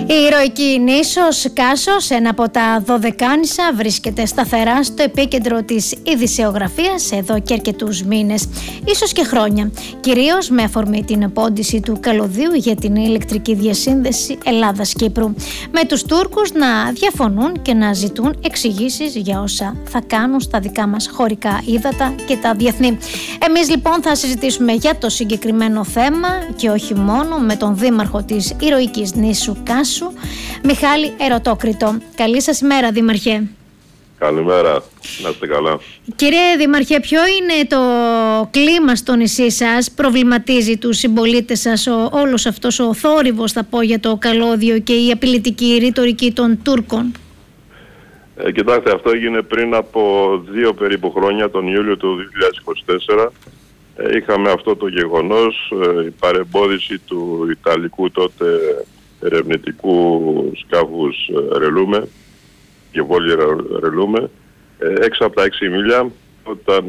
Η ηρωική νήσος Κάσος, ένα από τα Δωδεκάνησα, βρίσκεται σταθερά στο επίκεντρο της ειδησεογραφίας εδώ και αρκετούς μήνες, ίσως και χρόνια, κυρίως με αφορμή την πόντιση του καλωδίου για την ηλεκτρική διασύνδεση Ελλάδας-Κύπρου, με τους Τούρκους να διαφωνούν και να ζητούν εξηγήσεις για όσα θα κάνουν στα δικά μας χωρικά ύδατα και τα διεθνή. Εμείς λοιπόν θα συζητήσουμε για το συγκεκριμένο θέμα και όχι μόνο με τον δήμαρχο της ηρωικής νήσου Κάσου, Μιχάλη Ερωτόκριτο. Καλή σας ημέρα, Δήμαρχε. Καλημέρα, να είστε καλά. Κύριε Δήμαρχε, ποιο είναι το κλίμα στο νησί σας? Προβληματίζει τους συμπολίτες σας όλος αυτός ο θόρυβος, θα πω, για το καλώδιο και η απειλητική ρητορική των Τούρκων? Κοιτάξτε, αυτό έγινε πριν από 2 περίπου χρόνια, τον Ιούλιο του 2024. Είχαμε αυτό το γεγονός, η παρεμπόδιση του Ιταλικού τότε ερευνητικού σκάφους Ρελούμε και βόλιο Ρελούμε, έξω από τα 6 μίλια. Όταν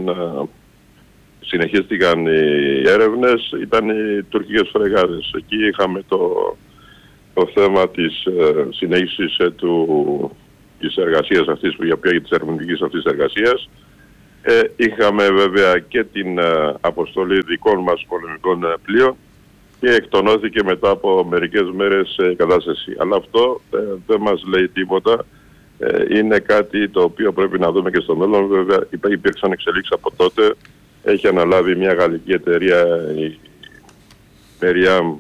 συνεχίστηκαν οι έρευνες, ήταν οι τουρκικές φρεγάτες. Εκεί είχαμε το θέμα της συνέχισης της εργασίας αυτής, για της ερευνητικής αυτής εργασίας. Είχαμε βέβαια και την αποστολή δικών μας πολεμικών πλοίων και εκτονώθηκε μετά από μερικές μέρες η κατάσταση. Αλλά αυτό δεν μας λέει τίποτα. Είναι κάτι το οποίο πρέπει να δούμε και στο μέλλον. Βέβαια υπήρξαν εξελίξεις από τότε. Έχει αναλάβει μια γαλλική εταιρεία, η Meriam,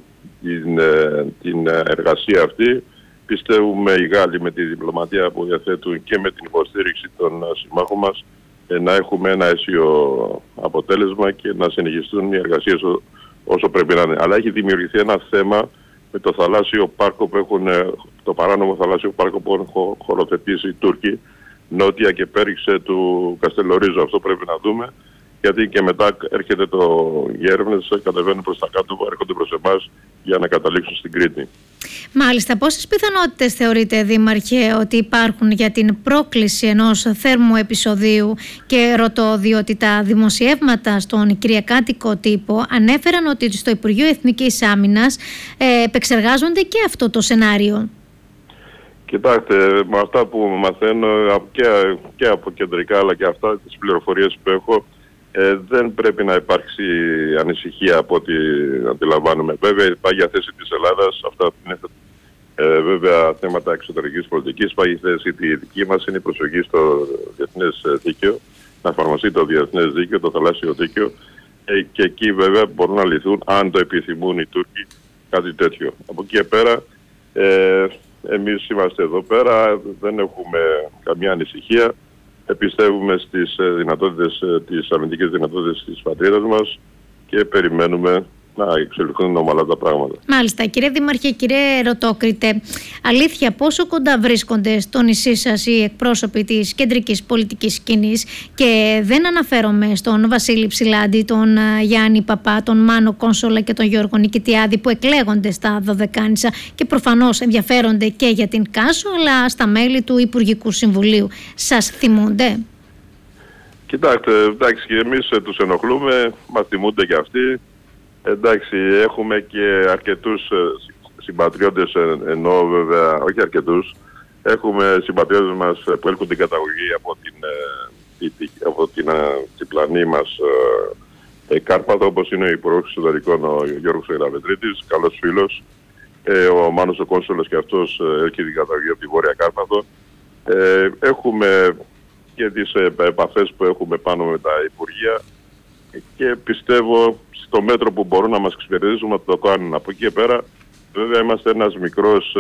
την εργασία αυτή. Πιστεύουμε οι Γάλλοι με τη διπλωματία που διαθέτουν και με την υποστήριξη των συμμάχων μας να έχουμε ένα αίσιο αποτέλεσμα και να συνεχιστούν οι εργασίες όσο πρέπει να είναι. Αλλά έχει δημιουργηθεί ένα θέμα με το θαλάσσιο πάρκο το παράνομο θαλάσσιο πάρκο που έχουν χωροθετήσει οι Τούρκοι νότια και πέριξε του Καστελορίζου. Αυτό πρέπει να δούμε, γιατί και μετά έρχεται οι έρευνες, κατεβαίνουν προς τα κάτω, έρχονται προς εμάς για να καταλήξουν στην Κρήτη. Μάλιστα. Πόσες πιθανότητες θεωρείτε, Δήμαρχε, ότι υπάρχουν για την πρόκληση ενός θέρμου επεισοδίου? Και ρωτώ διότι τα δημοσιεύματα στον κυριακάτικο τύπο ανέφεραν ότι στο Υπουργείο Εθνικής Άμυνας επεξεργάζονται και αυτό το σενάριο. Κοιτάξτε, με αυτά που μαθαίνω και από κεντρικά αλλά και αυτά τις πληροφορίες που έχω, δεν πρέπει να υπάρξει ανησυχία από ό,τι αντιλαμβάνουμε. Βέβαια υπάρχει θέση της Ελλάδας, αυτά είναι βέβαια θέματα εξωτερικής πολιτικής. Υπάρχει θέση τη δική μας, είναι η προσοχή στο διεθνές δίκαιο, να εφαρμοστεί το διεθνές δίκαιο, το θαλάσσιο δίκαιο, και εκεί βέβαια μπορούν να λυθούν, αν το επιθυμούν οι Τούρκοι, κάτι τέτοιο. Από εκεί και πέρα εμείς είμαστε εδώ πέρα, δεν έχουμε καμιά ανησυχία. Πιστεύουμε στις δυνατότητες, τις αμυντικές δυνατότητες της πατρίδας μας και περιμένουμε να εξελιχθούν ομαλά τα πράγματα. Μάλιστα. Κύριε Δήμαρχε, κύριε Ρωτόκριτε, αλήθεια πόσο κοντά βρίσκονται στο νησί σας οι εκπρόσωποι της κεντρικής πολιτικής σκηνής? Και δεν αναφέρομαι στον Βασίλη Ψηλάντη, τον Γιάννη Παπά, τον Μάνο Κόνσολα και τον Γιώργο Νικητιάδη, που εκλέγονται στα Δωδεκάνησα και προφανώς ενδιαφέρονται και για την Κάσο, αλλά στα μέλη του Υπουργικού Συμβουλίου. Σας θυμούνται? Κοιτάξτε, εντάξει, και εμείς τους ενοχλούμε, μας θυμούνται και αυτοί. Εντάξει, έχουμε και αρκετούς συμπατριώτες, ενώ βέβαια, όχι αρκετούς, έχουμε συμπατριώτες μας που έλκουν την καταγωγή από την διπλανή μας Κάρπαθο, όπως είναι ο Υπουργός Εξωτερικών ο Γιώργος Γραβετρίτης, καλός φίλος. Ο Μάνος ο Κόνσολος και αυτός έχει την καταγωγή από τη Βόρεια Κάρπαθο. Έχουμε και τις επαφές που έχουμε πάνω με τα Υπουργεία και πιστεύω στο μέτρο που μπορούν να μας εξυπηρετήσουν να το κάνουν. Από εκεί και πέρα βέβαια είμαστε ένας μικρός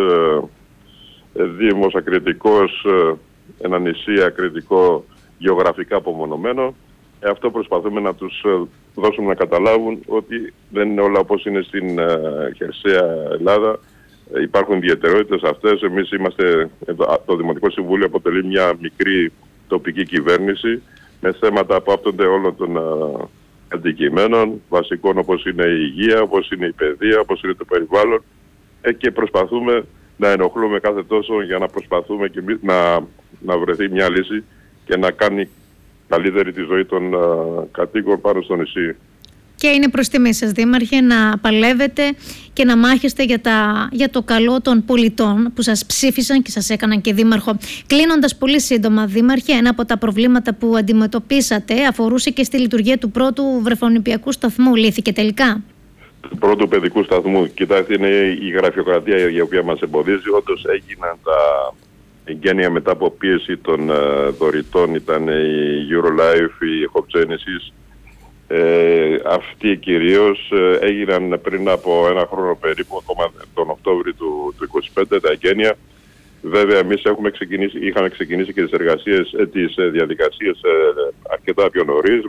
δήμος ακριτικός, ένα νησί ακριτικό γεωγραφικά απομονωμένο. Αυτό προσπαθούμε να τους δώσουμε να καταλάβουν ότι δεν είναι όλα όπως είναι στην χερσαία Ελλάδα. Υπάρχουν ιδιαιτερότητες αυτές. Εμείς το Δημοτικό Συμβούλιο αποτελεί μια μικρή τοπική κυβέρνηση με θέματα που άπτονται όλων των αντικειμένων βασικών, όπως είναι η υγεία, όπως είναι η παιδεία, όπως είναι το περιβάλλον, και προσπαθούμε να ενοχλούμε κάθε τόσο για να προσπαθούμε και να βρεθεί μια λύση και να κάνει καλύτερη τη ζωή των κατοίκων πάνω στο νησί. Και είναι προς τιμή σας, Δήμαρχε, να παλεύετε και να μάχεστε για το καλό των πολιτών που σας ψήφισαν και σας έκαναν και δήμαρχο. Κλείνοντας πολύ σύντομα, Δήμαρχε, ένα από τα προβλήματα που αντιμετωπίσατε αφορούσε και στη λειτουργία του πρώτου βρεφονιπιακού σταθμού. Λύθηκε τελικά? Του πρώτου παιδικού σταθμού. Κοιτάξτε, είναι η γραφειοκρατία η οποία μας εμποδίζει. Όντως έγιναν τα εγγένεια μετά από πίεση των δωρητών, ήταν η Eurolife, η Hope Genesis. Αυτοί κυρίως έγιναν πριν από ένα χρόνο περίπου, ακόμα τον Οκτώβριο του 2025, τα εγγένεια. Βέβαια, εμείς είχαμε ξεκινήσει και τις διαδικασίες αρκετά πιο νωρίς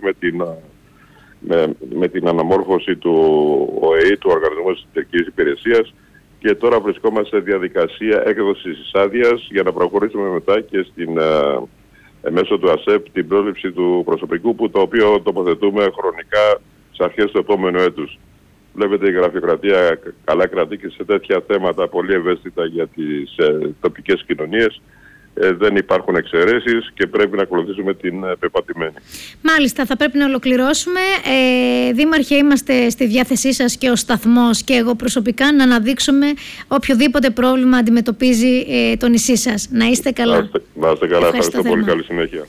με την αναμόρφωση του ΟΕΗ, του Οργανισμού Εσωτερικής Υπηρεσίας, και τώρα βρισκόμαστε σε διαδικασία έκδοσης της άδειας για να προχωρήσουμε μετά και μέσω του ΑΣΕΠ την πρόσληψη του προσωπικού, το οποίο τοποθετούμε χρονικά στις αρχές του επόμενου έτους. Βλέπετε, η γραφειοκρατία καλά κρατεί και σε τέτοια θέματα πολύ ευαίσθητα για τις τοπικές κοινωνίες. Δεν υπάρχουν εξαιρέσεις και πρέπει να ακολουθήσουμε την πεπατημένη. Μάλιστα, θα πρέπει να ολοκληρώσουμε. Δήμαρχε, είμαστε στη διάθεσή σας και ο σταθμός και εγώ προσωπικά να αναδείξουμε οποιοδήποτε πρόβλημα αντιμετωπίζει το νησί σας. Να είστε καλά. Να είστε καλά. Ευχαριστώ πολύ. Καλή συνέχεια.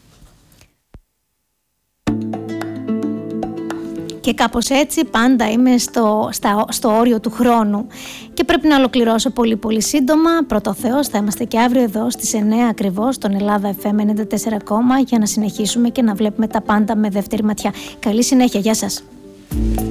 Και κάπως έτσι πάντα είμαι στο όριο του χρόνου και πρέπει να ολοκληρώσω πολύ σύντομα. Πρώτο Θεός, θα είμαστε και αύριο εδώ στις 9 ακριβώς στον Ελλάδα FM 94 για να συνεχίσουμε και να βλέπουμε τα πάντα με δεύτερη ματιά. Καλή συνέχεια, γεια σας.